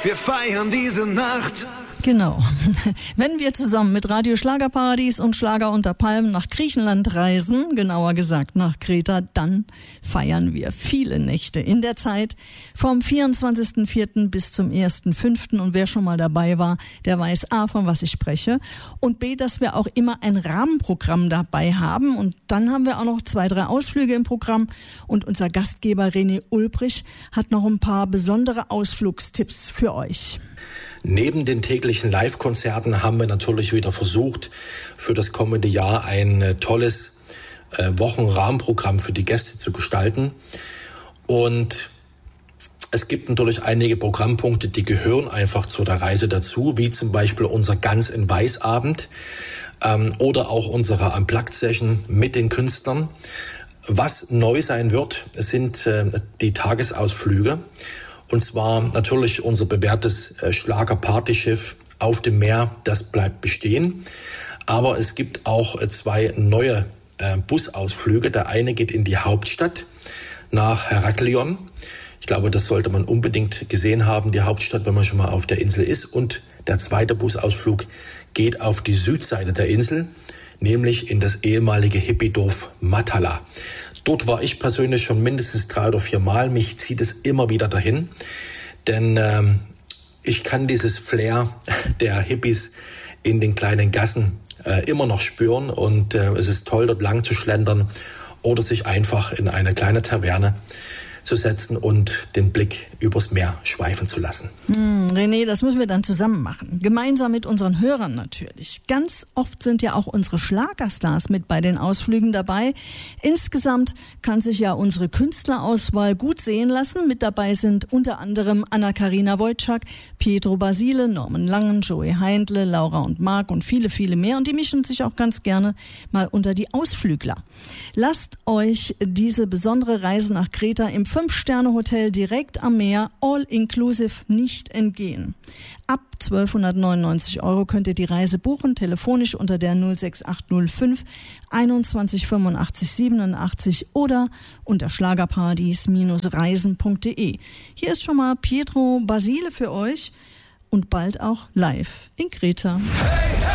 wir feiern diese Nacht. Genau. Wenn wir zusammen mit Radio Schlagerparadies und Schlager unter Palmen nach Griechenland reisen, genauer gesagt nach Kreta, dann feiern wir viele Nächte in der Zeit vom 24.04. bis zum 1.05. Und wer schon mal dabei war, der weiß A, von was ich spreche, und B, dass wir auch immer ein Rahmenprogramm dabei haben. Und dann haben wir auch noch 2, 3 Ausflüge im Programm. Und unser Gastgeber René Ulbrich hat noch ein paar besondere Ausflugstipps für euch. Neben den täglichen Live-Konzerten haben wir natürlich wieder versucht, für das kommende Jahr ein tolles Wochenrahmenprogramm für die Gäste zu gestalten. Und es gibt natürlich einige Programmpunkte, die gehören einfach zu der Reise dazu, wie zum Beispiel unser Ganz in Weiß Abend oder auch unsere Unplugged-Session mit den Künstlern. Was neu sein wird, sind die Tagesausflüge. Und zwar natürlich unser bewährtes Schlager-Partyschiff auf dem Meer, das bleibt bestehen. Aber es gibt auch 2 neue Busausflüge. Der eine geht in die Hauptstadt nach Heraklion. Ich glaube, das sollte man unbedingt gesehen haben, die Hauptstadt, wenn man schon mal auf der Insel ist. Und der zweite Busausflug geht auf die Südseite der Insel, nämlich in das ehemalige Hippiedorf Matala. Dort war ich persönlich schon mindestens 3 oder 4 Mal. Mich zieht es immer wieder dahin, denn ich kann dieses Flair der Hippies in den kleinen Gassen immer noch spüren. Und es ist toll, dort lang zu schlendern oder sich einfach in eine kleine Taverne zu setzen und den Blick übers Meer schweifen zu lassen. René, das müssen wir dann zusammen machen. Gemeinsam mit unseren Hörern natürlich. Ganz oft sind ja auch unsere Schlagerstars mit bei den Ausflügen dabei. Insgesamt kann sich ja unsere Künstlerauswahl gut sehen lassen. Mit dabei sind unter anderem Anna-Karina Wojcik, Pietro Basile, Norman Langen, Joey Heindle, Laura und Marc und viele, viele mehr. Und die mischen sich auch ganz gerne mal unter die Ausflügler. Lasst euch diese besondere Reise nach Kreta im 5-Sterne-Hotel direkt am Meer, all inclusive, nicht entgehen. Ab 1.299 € könnt ihr die Reise buchen, telefonisch unter der 06805 21 85 87 oder unter schlagerparadies-reisen.de. Hier ist schon mal Pietro Basile für euch und bald auch live in Kreta. Hey, hey!